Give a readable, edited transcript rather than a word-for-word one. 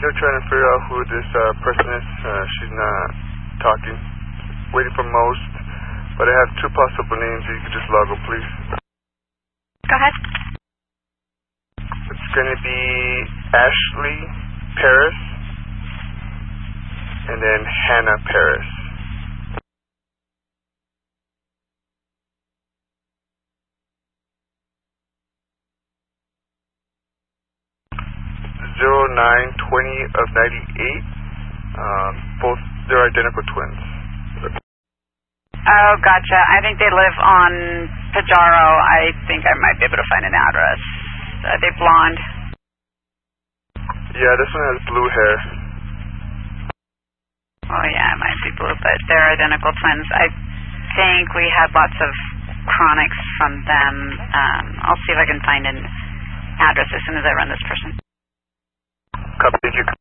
Still trying to figure out who this person is. She's not talking. Waiting for most, but I have two possible names. You could just log them, please. Go ahead. It's going to be Ashley Paris and then Hannah Paris. of 98. Both, they're identical twins. Oh, gotcha. I think they live on Pajaro. I think I might be able to find an address. Are they blonde? Yeah, this one has blue hair. Oh, yeah, it might be blue, but they're identical twins. I think we had lots of chronics from them. I'll see if I can find an address as soon as I run this person. Copy. Did you